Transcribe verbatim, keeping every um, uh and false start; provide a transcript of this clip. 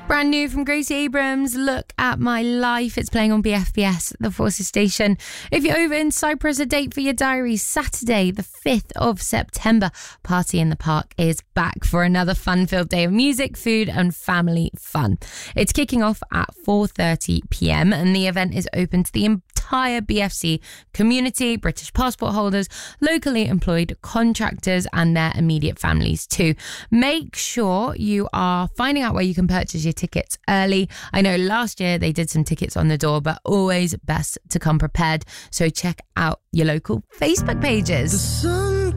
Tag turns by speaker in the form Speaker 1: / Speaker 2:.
Speaker 1: Brand new from Gracie Abrams, Look at My Life. It's playing on B F B S, the Forces Station. If you're over in Cyprus, a date for your diary, Saturday, the fifth of September. Party in the Park is back for another fun-filled day of music, food and family fun. It's kicking off at four thirty p.m. and the event is open to the entire B F C community, British passport holders, locally employed contractors and their immediate families too. Make sure you are finding out where you can purchase your tickets early. I know last year they did some tickets on the door, but always best to come prepared. So check out your local Facebook pages.
Speaker 2: The sun